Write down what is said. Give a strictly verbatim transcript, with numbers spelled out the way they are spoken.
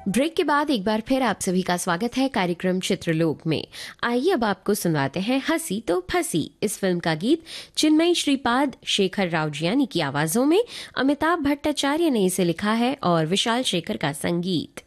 Break के बाद एक बार फिर आप सभी का स्वागत है कार्यक्रम चित्रलोक में। आइए अब आपको सुनवाते हैं हंसी तो फंसी। इस फिल्म का गीत चिन्मयी श्रीपाद, शेखर रावजियानी की आवाजों में अमिताभ भट्टाचार्य ने इसे लिखा है और विशाल शेखर का संगीत।